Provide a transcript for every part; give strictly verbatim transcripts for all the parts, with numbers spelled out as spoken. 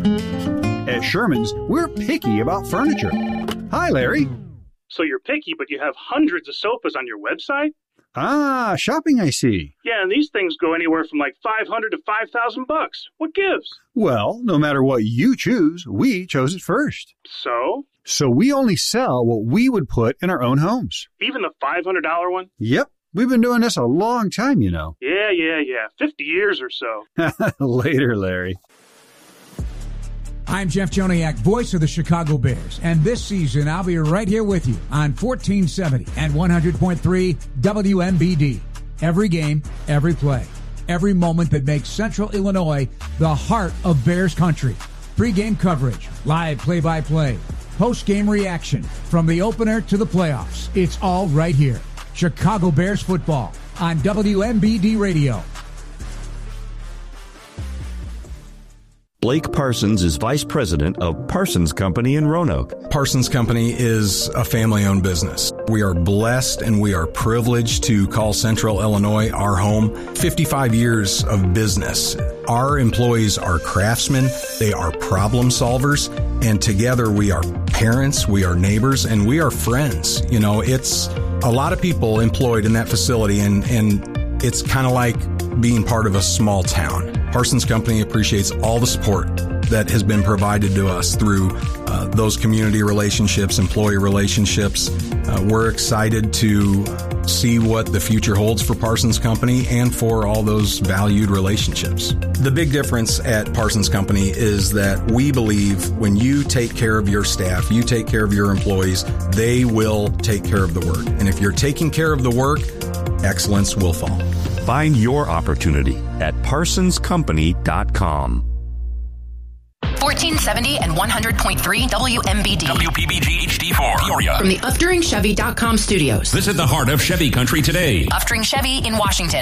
At Sherman's, we're picky about furniture. Hi, Larry. So you're picky, but you have hundreds of sofas on your website? Ah, shopping, I see. Yeah, and these things go anywhere from like five hundred to five thousand bucks. What gives? Well, no matter what you choose, we chose it first. So? So we only sell what we would put in our own homes. Even the five hundred dollars one? Yep. We've been doing this a long time, you know. Yeah, yeah, yeah. fifty years or so. Later, Larry. I'm Jeff Joniak, voice of the Chicago Bears, and this season I'll be right here with you on fourteen seventy and one hundred point three W M B D. Every game, every play, every moment that makes Central Illinois the heart of Bears country. Pre-game coverage, live play-by-play, post-game reaction, from the opener to the playoffs. It's all right here. Chicago Bears football on W M B D Radio. Blake Parsons is vice president of Parsons Company in Roanoke. Parsons Company is a family-owned business. We are blessed and we are privileged to call Central Illinois our home. fifty-five years of business. Our employees are craftsmen. They are problem solvers. And together we are parents, we are neighbors, and we are friends. You know, it's a lot of people employed in that facility, and, and it's kind of like being part of a small town. Parsons Company appreciates all the support that has been provided to us through uh, those community relationships, employee relationships. Uh, we're excited to see what the future holds for Parsons Company and for all those valued relationships. The big difference at Parsons Company is that we believe when you take care of your staff, you take care of your employees, they will take care of the work. And if you're taking care of the work, excellence will follow. Find your opportunity at parsons company dot com. fourteen seventy and one hundred point three W M B D. W P B G H D four, Peoria. From the Uftring Chevy dot com studios. Visit the heart of Chevy country today. Uftring Chevy in Washington.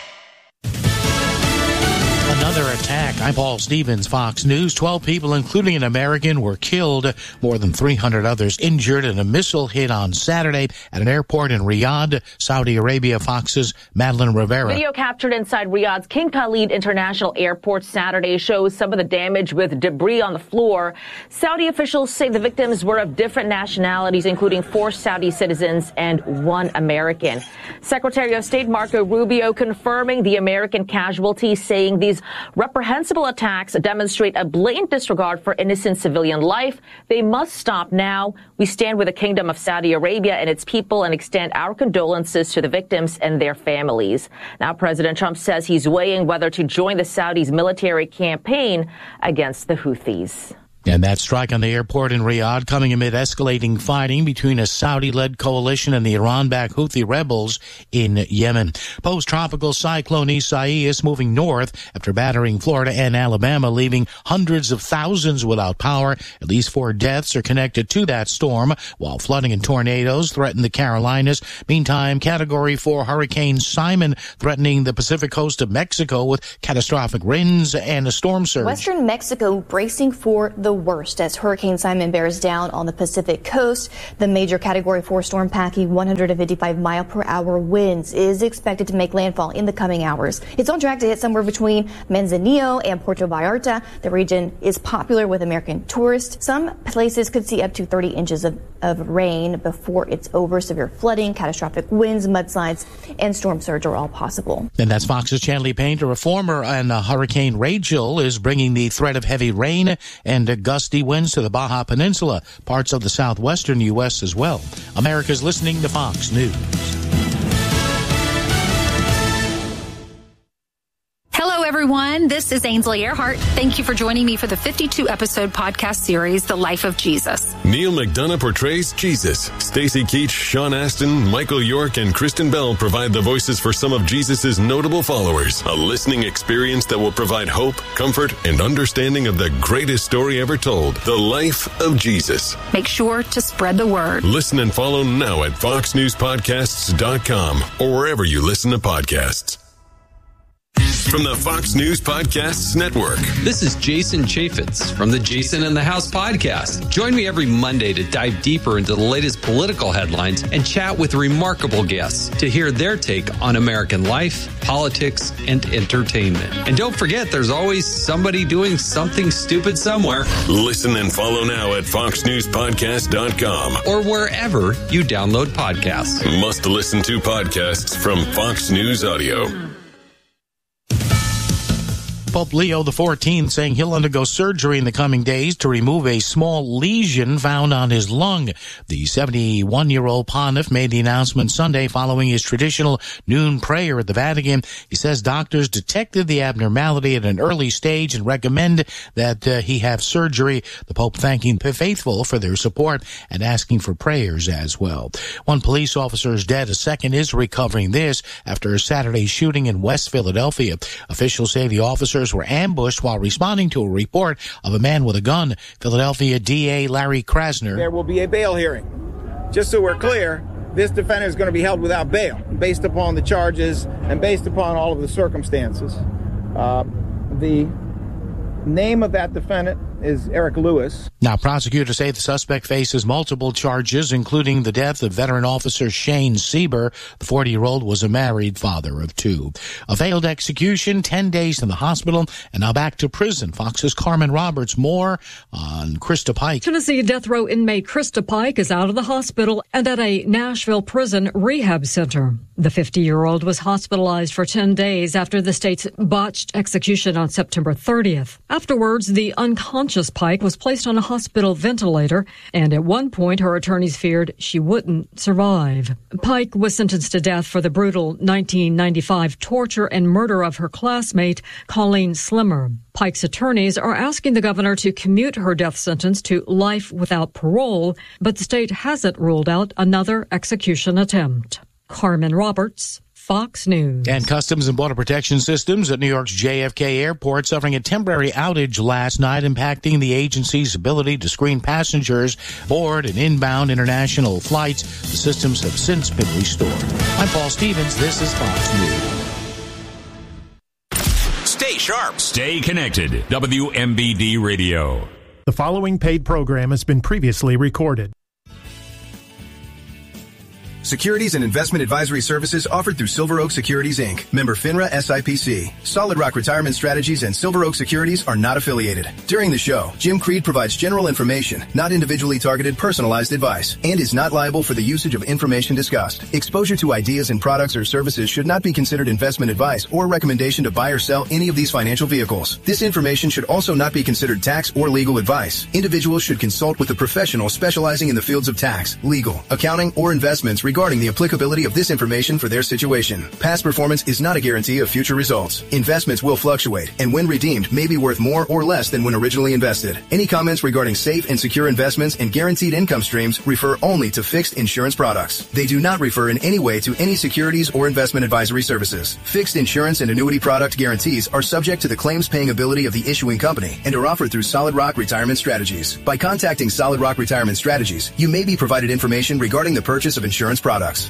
Another attack. I'm Paul Stevens, Fox News. twelve people, including an American, were killed. More than three hundred others injured in a missile hit on Saturday at an airport in Riyadh, Saudi Arabia. Fox's Madeline Rivera. Video captured inside Riyadh's King Khalid International Airport Saturday shows some of the damage with debris on the floor. Saudi officials say the victims were of different nationalities, including four Saudi citizens and one American. Secretary of State Marco Rubio confirming the American casualties, saying these reprehensible attacks demonstrate a blatant disregard for innocent civilian life. They must stop now. We stand with the Kingdom of Saudi Arabia and its people and extend our condolences to the victims and their families. Now, President Trump says he's weighing whether to join the Saudis' military campaign against the Houthis. And that strike on the airport in Riyadh coming amid escalating fighting between a Saudi-led coalition and the Iran-backed Houthi rebels in Yemen. Post-tropical cyclone Isaias moving north after battering Florida and Alabama, leaving hundreds of thousands without power. At least four deaths are connected to that storm, while flooding and tornadoes threaten the Carolinas. Meantime, Category four Hurricane Simon threatening the Pacific coast of Mexico with catastrophic winds and a storm surge. Western Mexico bracing for the worst as Hurricane Simon bears down on the Pacific coast. The major Category four storm packing one hundred fifty-five mile per hour winds is expected to make landfall in the coming hours. It's on track to hit somewhere between Manzanillo and Puerto Vallarta. The region is popular with American tourists. Some places could see up to thirty inches of, of rain before it's over. Severe flooding, catastrophic winds, mudslides, and storm surge are all possible. And that's Fox's Chanley Painter. A former and uh, Hurricane Rachel is bringing the threat of heavy rain and uh, gusty winds to the Baja Peninsula, parts of the southwestern U S as well. America's listening to Fox News. Hello, everyone. This is Ainsley Earhart. Thank you for joining me for the fifty-two episode podcast series, The Life of Jesus. Neil McDonough portrays Jesus. Stacey Keach, Sean Astin, Michael York, and Kristen Bell provide the voices for some of Jesus' notable followers. A listening experience that will provide hope, comfort, and understanding of the greatest story ever told, The Life of Jesus. Make sure to spread the word. Listen and follow now at fox news podcasts dot com or wherever you listen to podcasts. from the Fox News Podcasts Network. This is Jason Chaffetz from the Jason in the House podcast. Join me every Monday to dive deeper into the latest political headlines and chat with remarkable guests to hear their take on American life, politics, and entertainment. And don't forget, there's always somebody doing something stupid somewhere. Listen and follow now at fox news podcast dot com or wherever you download podcasts. Must listen to podcasts from Fox News Audio. Pope Leo the fourteenth saying he'll undergo surgery in the coming days to remove a small lesion found on his lung. The seventy-one-year-old pontiff made the announcement Sunday following his traditional noon prayer at the Vatican. He says doctors detected the abnormality at an early stage and recommend that uh, he have surgery. The Pope thanking the faithful for their support and asking for prayers as well. One police officer is dead. A second is recovering. This after a Saturday shooting in West Philadelphia. Officials say the officers were ambushed while responding to a report of a man with a gun. Philadelphia D A Larry Krasner. There will be a bail hearing. Just so we're clear, this defendant is going to be held without bail based upon the charges and based upon all of the circumstances. Uh, the name of that defendant is Eric Lewis. Now, prosecutors say the suspect faces multiple charges, including the death of veteran officer Shane Sieber. The forty-year-old was a married father of two. A failed execution, ten days in the hospital, and now back to prison. Fox's Carmen Roberts. More on Krista Pike. Tennessee death row inmate Krista Pike is out of the hospital and at a Nashville prison rehab center. The fifty-year-old was hospitalized for ten days after the state's botched execution on September thirtieth. Afterwards, the unconscious Pike was placed on a hospital ventilator, and at one point her attorneys feared she wouldn't survive. Pike was sentenced to death for the brutal nineteen ninety-five torture and murder of her classmate, Colleen Slimmer. Pike's attorneys are asking the governor to commute her death sentence to life without parole, but the state hasn't ruled out another execution attempt. Carmen Roberts, Fox News. And Customs and Border Protection Systems at New York's J F K Airport suffering a temporary outage last night, impacting the agency's ability to screen passengers board and inbound international flights. The systems have since been restored. I'm Paul Stevens. This is Fox News. Stay sharp. Stay connected. W M B D Radio. The following paid program has been previously recorded. Securities and investment advisory services offered through Silver Oak Securities, Incorporated. Member FINRA S I P C. Solid Rock Retirement Strategies and Silver Oak Securities are not affiliated. During the show, Jim Creed provides general information, not individually targeted personalized advice, and is not liable for the usage of information discussed. Exposure to ideas and products or services should not be considered investment advice or recommendation to buy or sell any of these financial vehicles. This information should also not be considered tax or legal advice. Individuals should consult with a professional specializing in the fields of tax, legal, accounting, or investments regarding the applicability of this information for their situation. Past performance is not a guarantee of future results. Investments will fluctuate, and when redeemed, may be worth more or less than when originally invested. Any comments regarding safe and secure investments and guaranteed income streams refer only to fixed insurance products. They do not refer in any way to any securities or investment advisory services. Fixed insurance and annuity product guarantees are subject to the claims paying ability of the issuing company and are offered through Solid Rock Retirement Strategies. By contacting Solid Rock Retirement Strategies, you may be provided information regarding the purchase of insurance products.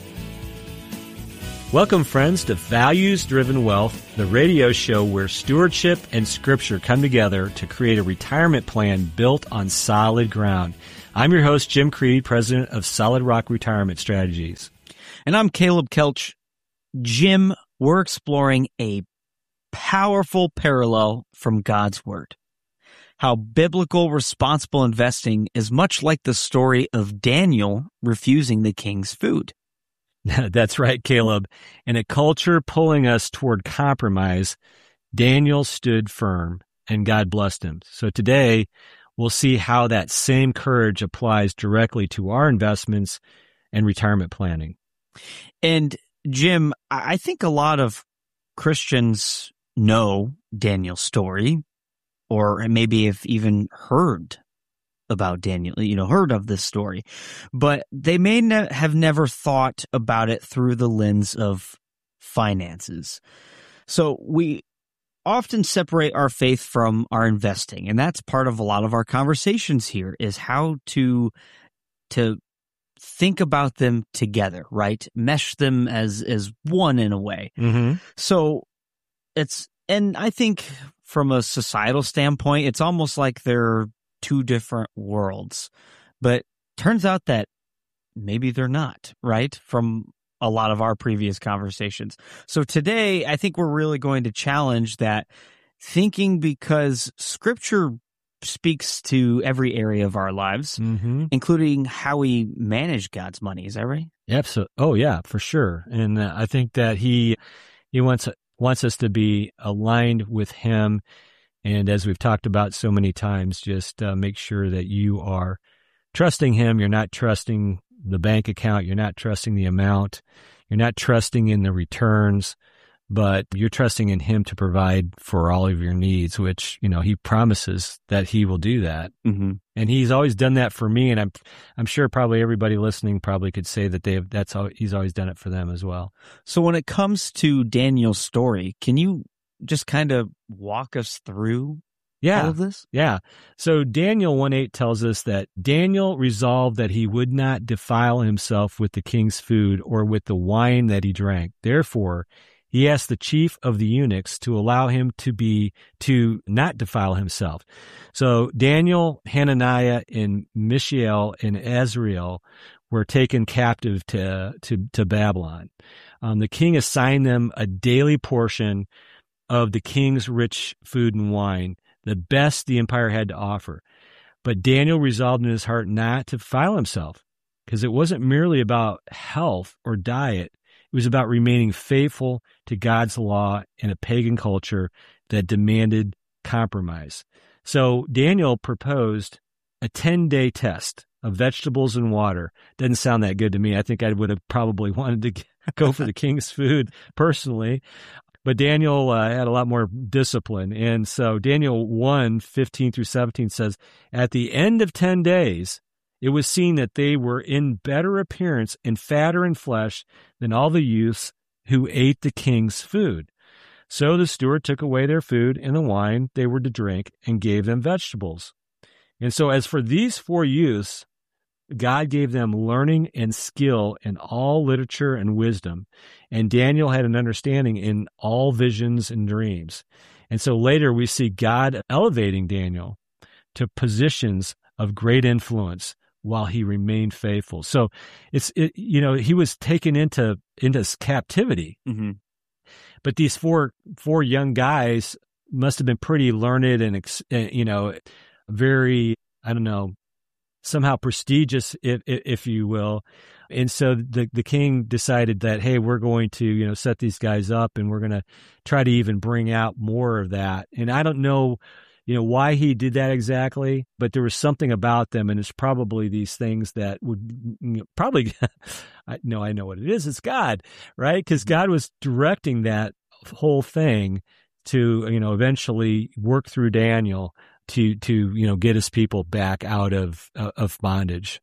Welcome, friends, to Values Driven Wealth, the radio show where stewardship and scripture come together to create a retirement plan built on solid ground. I'm your host, Jim Creed, president of Solid Rock Retirement Strategies. And I'm Caleb Kelch. Jim, we're exploring a powerful parallel from God's Word. How biblical responsible investing is much like the story of Daniel refusing the king's food. That's right, Caleb. In a culture pulling us toward compromise, Daniel stood firm and God blessed him. So today, we'll see how that same courage applies directly to our investments and retirement planning. And Jim, I think a lot of Christians know Daniel's story, or maybe have even heard about Daniel, you know, heard of this story, but they may ne- have never thought about it through the lens of finances. So we often separate our faith from our investing, and that's part of a lot of our conversations here, is how to to think about them together, right? Mesh them as as one in a way. Mm-hmm. So It's, and I think from a societal standpoint, it's almost like they're two different worlds. But turns out that maybe they're not, right? From a lot of our previous conversations. So today, I think we're really going to challenge that thinking, because Scripture speaks to every area of our lives, mm-hmm. including how we manage God's money. Is that right? Absolutely. Oh, yeah, for sure. And uh, I think that he he wants wants us to be aligned with him. And as we've talked about so many times, just uh, make sure that you are trusting him. You're not trusting the bank account. You're not trusting the amount. You're not trusting in the returns, but you're trusting in him to provide for all of your needs, which, you know, he promises that he will do that. Mm-hmm. And he's always done that for me. And I'm, I'm sure probably everybody listening probably could say that they have, that's how he's always done it for them as well. So when it comes to Daniel's story, can you just kind of walk us through yeah. all of this? Yeah. So Daniel one eight tells us that Daniel resolved that he would not defile himself with the king's food or with the wine that he drank. Therefore, he asked the chief of the eunuchs to allow him to be, to not defile himself. So Daniel, Hananiah, and Mishael and Azrael were taken captive to, to, to Babylon. Um, the king assigned them a daily portion of the king's rich food and wine, the best the empire had to offer. But Daniel resolved in his heart not to defile himself, because it wasn't merely about health or diet. It was about remaining faithful to God's law in a pagan culture that demanded compromise. So Daniel proposed a ten-day test of vegetables and water. Doesn't sound that good to me. I think I would have probably wanted to go for the king's food personally. But Daniel uh, had a lot more discipline. And so Daniel one, fifteen through seventeen says, at the end of ten days, it was seen that they were in better appearance and fatter in flesh than all the youths who ate the king's food. So the steward took away their food and the wine they were to drink and gave them vegetables. And so as for these four youths, God gave them learning and skill in all literature and wisdom. And Daniel had an understanding in all visions and dreams. And so later we see God elevating Daniel to positions of great influence while he remained faithful. So it's, it, you know, he was taken into, into captivity. Mm-hmm. But these four, four young guys must have been pretty learned and, you know, very, I don't know, somehow prestigious, if, if you will. And so the, the king decided that, hey, we're going to, you know, set these guys up and we're going to try to even bring out more of that. And I don't know, you know, why he did that exactly, but there was something about them, and it's probably these things that would you know, probably, I know I know what it is, it's God, right? Because God was directing that whole thing to, you know, eventually work through Daniel to, to you know, get his people back out of, uh, of bondage.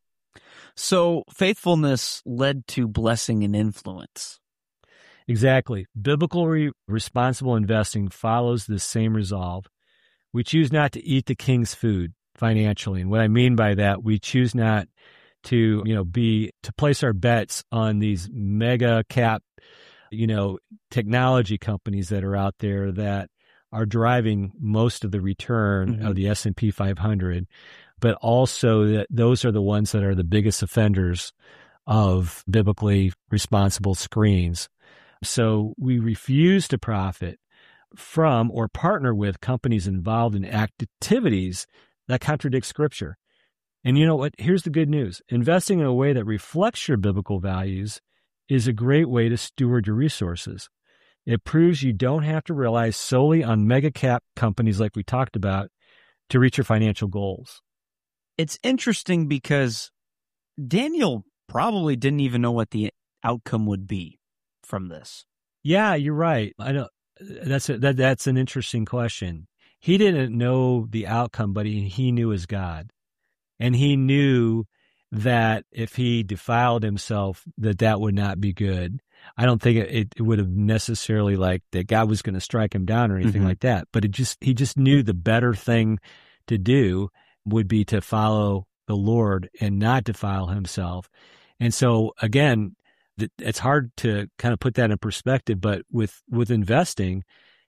So faithfulness led to blessing and influence. Exactly. Biblical re- responsible investing follows this same resolve. We choose not to eat the king's food financially. And what I mean by that, we choose not to, you know, be, to place our bets on these mega cap, you know, technology companies that are out there that are driving most of the return mm-hmm. of the S and P five hundred, but also that those are the ones that are the biggest offenders of biblically responsible screens. So we refuse to profit from or partner with companies involved in activities that contradict Scripture. And you know what? Here's the good news. Investing in a way that reflects your biblical values is a great way to steward your resources. It proves you don't have to rely solely on mega cap companies like we talked about to reach your financial goals. It's interesting because Daniel probably didn't even know what the outcome would be from this. Yeah, you're right. I don't. That's a, that. That's an interesting question. He didn't know the outcome, but he, he knew his God, and he knew that if he defiled himself, that that would not be good. I don't think it, it would have necessarily like that God was going to strike him down or anything mm-hmm. like that. But it just he just knew the better thing to do would be to follow the Lord and not defile himself. And so again, it's hard to kind of put that in perspective, but with, with investing,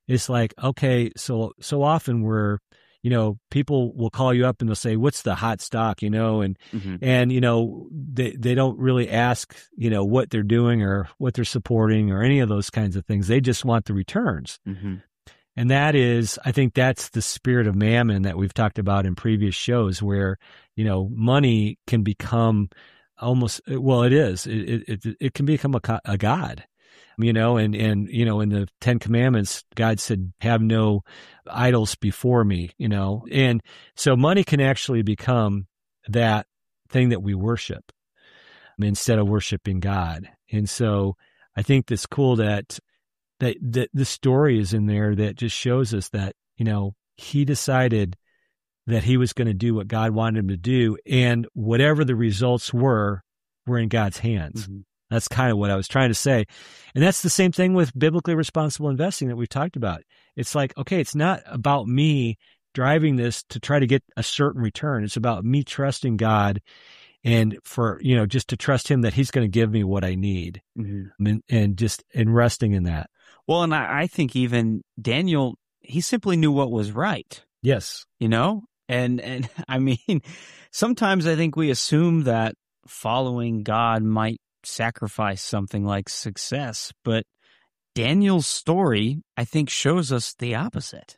it's like, okay, so so often we're, you know, people will call you up and they'll say, what's the hot stock, you know, and, mm-hmm. and, you know, they, they don't really ask, you know, what they're doing or what they're supporting or any of those kinds of things. They just want the returns. Mm-hmm. And that is, I think that's the spirit of mammon that we've talked about in previous shows where, you know, money can become almost, well, it is, it, it, it can become a, a god. You know, and, and, you know, in the Ten Commandments, God said, have no idols before me, you know, and so money can actually become that thing that we worship instead of worshiping God. And so I think it's cool that, that, that the story is in there that just shows us that, you know, he decided that he was going to do what God wanted him to do, and whatever the results were, were in God's hands. Mm-hmm. That's kind of what I was trying to say. And that's the same thing with biblically responsible investing that we've talked about. It's like, okay, it's not about me driving this to try to get a certain return. It's about me trusting God and for, you know, just to trust him that he's going to give me what I need. Mm-hmm. and, and just and resting in that. Well, and I, I think even Daniel, he simply knew what was right. Yes. You know, and, and I mean, sometimes I think we assume that following God might sacrifice something like success, but Daniel's story, I think, shows us the opposite.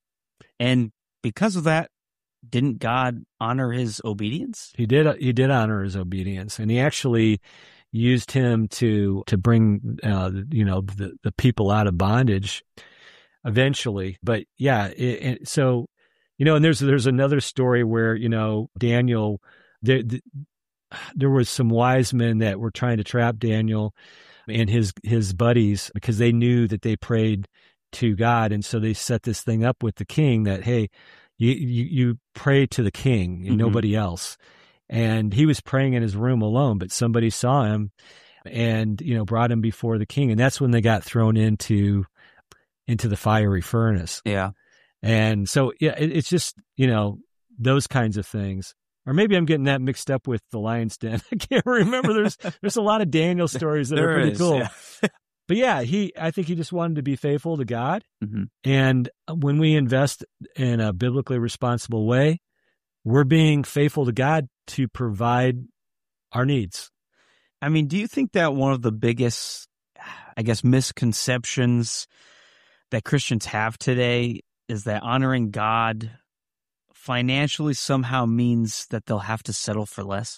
And because of that, didn't God honor his obedience? He did. He did honor his obedience, and he actually used him to to bring uh, you know the the people out of bondage eventually. But yeah, it, it, so you know, and there's there's another story where you know Daniel. The, the, There was some wise men that were trying to trap Daniel and his his buddies because they knew that they prayed to God, and so they set this thing up with the king that, hey, you you, you pray to the king and mm-hmm. nobody else. And he was praying in his room alone, but somebody saw him and you know brought him before the king, and that's when they got thrown into into the fiery furnace. Yeah, and so yeah, it, it's just you know those kinds of things. Or maybe I'm getting that mixed up with the Lion's Den. I can't remember. There's there's a lot of Daniel stories that there are pretty is, cool. Yeah. But yeah, he I think he just wanted to be faithful to God. Mm-hmm. And when we invest in a biblically responsible way, we're being faithful to God to provide our needs. I mean, do you think that one of the biggest, I guess, misconceptions that Christians have today is that honoring God financially somehow means that they'll have to settle for less?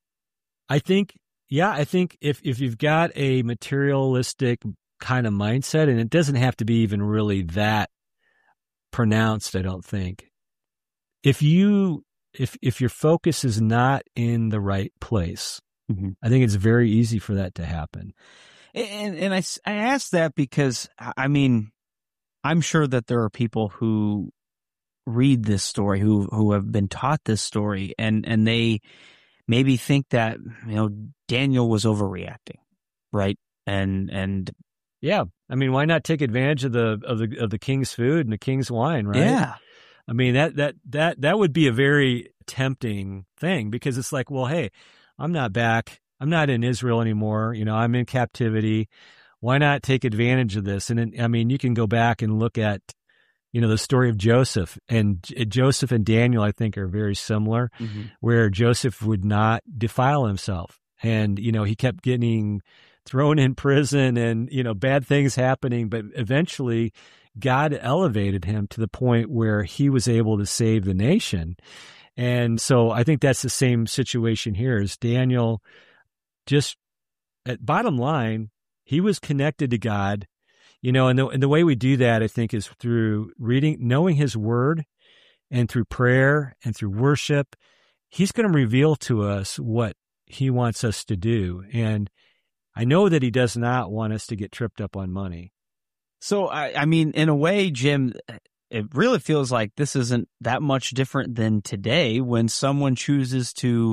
I think, yeah, I think if, if you've got a materialistic kind of mindset, and it doesn't have to be even really that pronounced, I don't think. If you, if, if your focus is not in the right place, mm-hmm. I think it's very easy for that to happen. And, and I, I ask that because, I mean, I'm sure that there are people who read this story, who who have been taught this story, and and they maybe think that you know Daniel was overreacting, right? And and yeah, I mean, why not take advantage of the of the of the king's food and the king's wine, right? Yeah, I mean that that that that would be a very tempting thing because it's like, well, hey, I'm not back, I'm not in Israel anymore, you know, I'm in captivity. Why not take advantage of this? And I mean, you can go back and look at you know, the story of Joseph, and Joseph and Daniel, I think, are very similar, mm-hmm. where Joseph would not defile himself. And, you know, he kept getting thrown in prison and, you know, bad things happening. But eventually God elevated him to the point where he was able to save the nation. And so I think that's the same situation here as Daniel. Just at bottom line, he was connected to God. You know, and the, and the way we do that, I think, is through reading, knowing his word, and through prayer and through worship. He's going to reveal to us what he wants us to do. And I know that he does not want us to get tripped up on money. So, I, I mean, in a way, Jim, it really feels like this isn't that much different than today when someone chooses to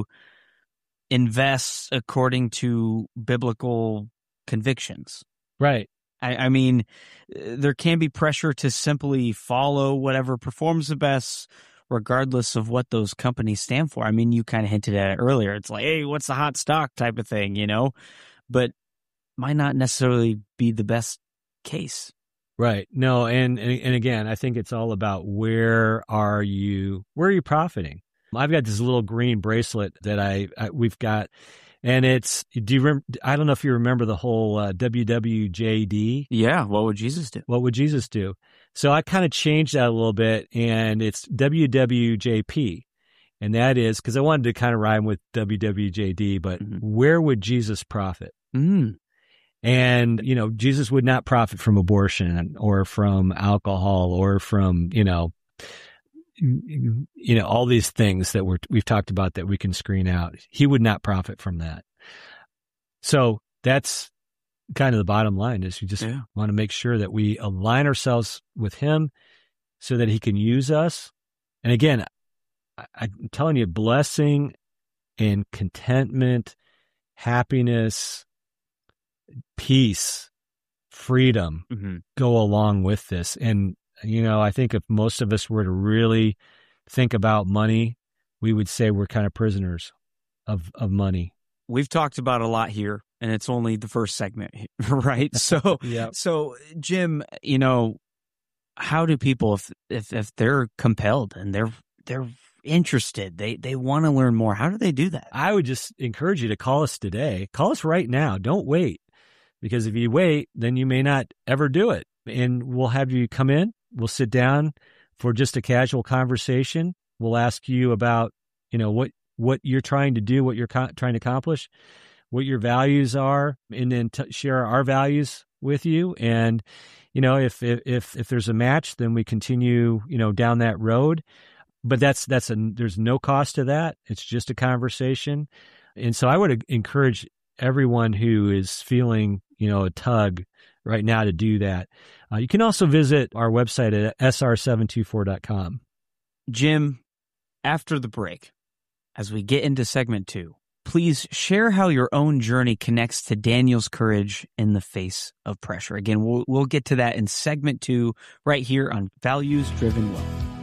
invest according to biblical convictions. Right. I, I mean, there can be pressure to simply follow whatever performs the best, regardless of what those companies stand for. I mean, you kind of hinted at it earlier. It's like, hey, what's the hot stock type of thing, you know? But might not necessarily be the best case. Right. No, and, and and again, I think it's all about where are you, where are you profiting? I've got this little green bracelet that I, I we've got, and it's, do you rem, I don't know if you remember the whole uh, W W J D. Yeah. What would Jesus do? What would Jesus do? So I kind of changed that a little bit, and it's W W J P. And that is, because I wanted to kind of rhyme with W W J D, but mm-hmm. where would Jesus profit? Mm. And, you know, Jesus would not profit from abortion or from alcohol or from, you know, you know, all these things that we're, we've talked about that we can screen out. He would not profit from that. So that's kind of the bottom line, is we just yeah. want to make sure that we align ourselves with him so that he can use us. And again, I, I'm telling you, blessing and contentment, happiness, peace, freedom mm-hmm. go along with this. And, you know, I think if most of us were to really think about money, we would say we're kind of prisoners of, of money. We've talked about a lot here, and it's only the first segment, right? So, yep. so Jim, you know, how do people, if, if, if they're compelled and they're, they're interested, they, they want to learn more, how do they do that? I would just encourage you to call us today. Call us right now. Don't wait, because if you wait, then you may not ever do it. And we'll have you come in. We'll sit down for just a casual conversation. We'll ask you about, you know, what, what you're trying to do, what you're co- trying to accomplish, what your values are, and then t- share our values with you. And, you know, if, if, if there's a match, then we continue, you know, down that road. But that's, that's a, there's no cost to that. It's just a conversation. And so I would encourage everyone who is feeling, you know, a tug right now to do that. Uh, you can also visit our website at S R seven two four dot com. Jim, after the break, as we get into segment two, please share how your own journey connects to Daniel's courage in the face of pressure. Again, we'll, we'll get to that in segment two right here on Values Driven Wealth.